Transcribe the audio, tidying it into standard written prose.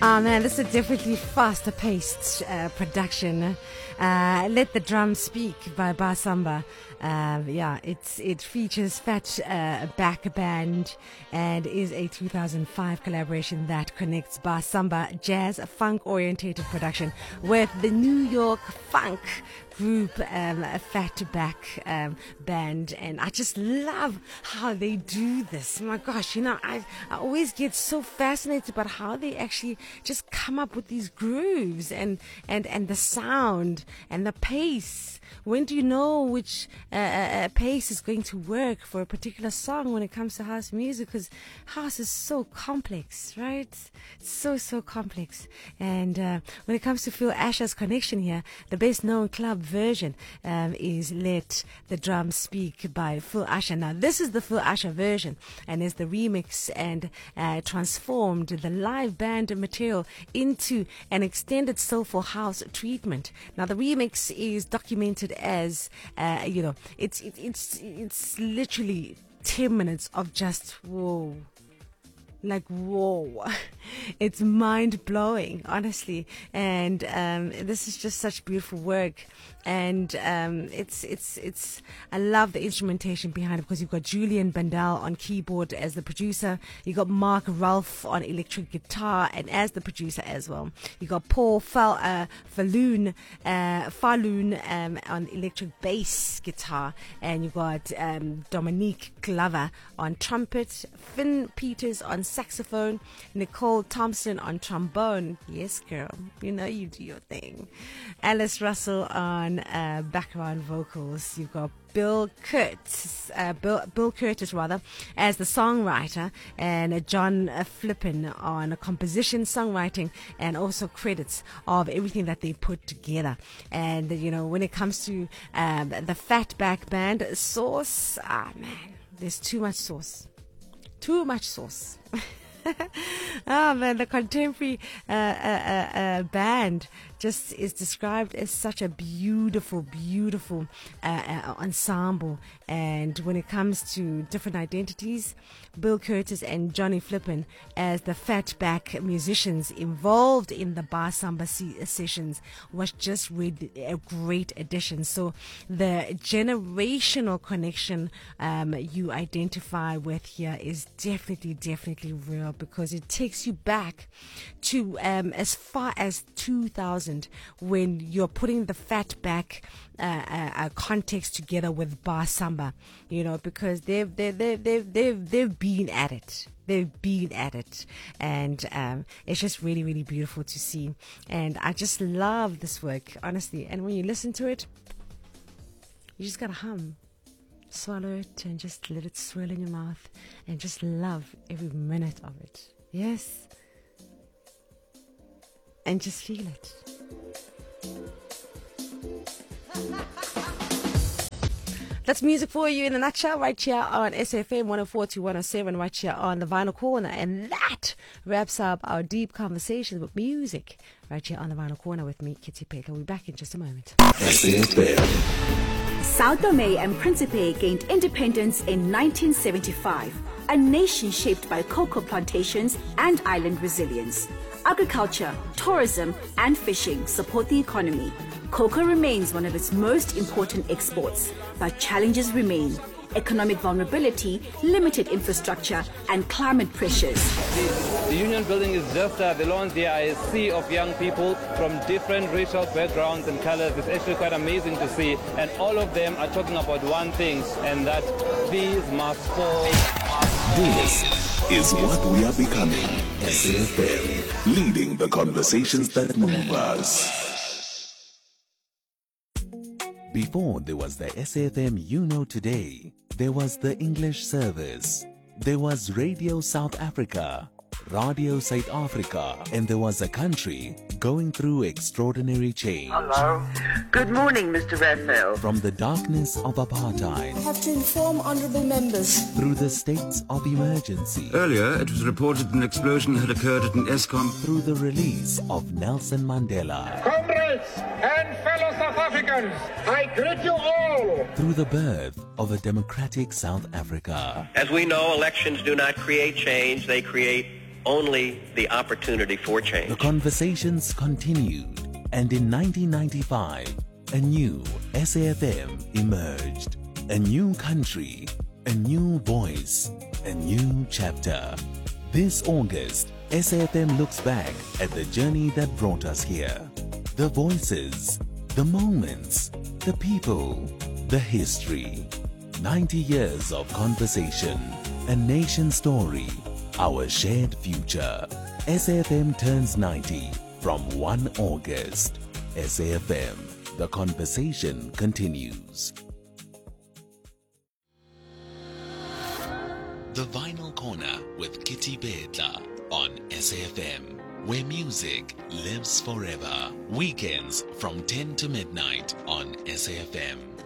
Oh man, this is a definitely faster paced production. Let the Drum Speak by Bar Samba. It features Fat Back Band and is a 2005 collaboration that connects Bar Samba jazz funk orientated production with the New York funk group Fat Back Band, and I just love how they do this. My gosh, I always get so fascinated about how they actually just come up with these grooves and the sound and the pace. When do you know which pace is going to work for a particular song when it comes to house music? Because house is so complex, right? It's so complex. And when it comes to Phil Asher's connection here, the best known club version is Let the Drum Speak by Phil Asher. Now, this is the Phil Asher version, and is the remix and transformed the live band material into an extended soulful house treatment. Now, the remix is documented as it's literally 10 minutes of just whoa. It's mind-blowing, honestly, and this is just such beautiful work, and it's I love the instrumentation behind it, because you've got Julian Bandel on keyboard as the producer, you got Mark Ralph on electric guitar and as the producer as well, you got Paul Falloon on electric bass guitar, and you got Dominique Glover on trumpet, Finn Peters on saxophone, Nicole Thompson on trombone. Yes, girl, you do your thing. Alice Russell on background vocals. You've got Bill Curtis as the songwriter, and John Flippin on composition, songwriting, and also credits of everything that they put together. And when it comes to the Fat Back Band sauce, man, there's too much sauce. Man, the contemporary band just is described as such a beautiful ensemble. And when it comes to different identities, Bill Curtis and Johnny Flippin as the Fatback musicians involved in the Bar Samba sessions was just really a great addition. So the generational connection you identify with here is definitely real, because it takes you back to as far as 2000, when you're putting the Fatback context together with Bar Samba, because they've been at it. And it's just really beautiful to see, and I just love this work, honestly. And when you listen to it, you just gotta swallow it and just let it swirl in your mouth and just love every minute of it. Yes, and just feel it. That's music for you in a nutshell, right here on SFM 104 to 107, right here on the Vinyl Corner. And that wraps up our deep conversations with music right here on the Vinyl Corner with me, Kitty Pate. We'll be back in just a moment. Sao Tome and Principe gained independence in 1975, a nation shaped by cocoa plantations and island resilience. Agriculture, tourism, and fishing support the economy. Cocoa remains one of its most important exports, but challenges remain: economic vulnerability, limited infrastructure, and climate pressures. The union building is just belongs there a sea of young people from different racial backgrounds and colors. It's actually quite amazing to see, and all of them are talking about one thing, and that these must fall. This is what we are becoming. SFM, leading the conversations that move us. Before there was the SFM you know today, there was the English service. There was Radio South Africa, Radio South Africa, and there was a country going through extraordinary change. Hello. Good morning, Mr. Raphael. From the darkness of apartheid, I have to inform honourable members, through the states of emergency. Earlier, it was reported an explosion had occurred at an ESCOM. Through the release of Nelson Mandela. Comrades and fellow South Africans, I greet you all. Through the birth of a democratic South Africa. As we know, elections do not create change, they create only the opportunity for change. The conversations continued, and in 1995, a new SAFM emerged. A new country, a new voice, a new chapter. This August, SAFM looks back at the journey that brought us here. The voices, the moments, the people, the history. 90 years of conversation, a nation story, our shared future. SAFM turns 90 from 1 August. SAFM, the conversation continues. The Vinyl Corner with Kitty Bedla on SAFM, where music lives forever. Weekends from 10 to midnight on SAFM.